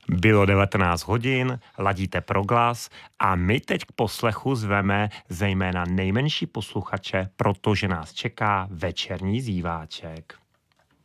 Bylo 19 hodin, ladíte Proglas a my teď k poslechu zveme zejména nejmenší posluchače, protože nás čeká večerní zíváček.